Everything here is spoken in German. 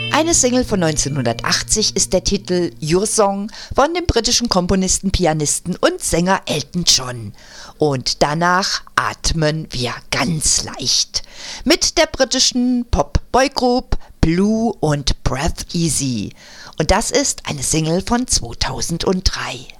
Eine Single von 1980 ist der Titel Your Song von dem britischen Komponisten, Pianisten und Sänger Elton John. Und danach atmen wir ganz leicht mit der britischen Pop-Boygroup Blue und Breathe Easy. Und das ist eine Single von 2003.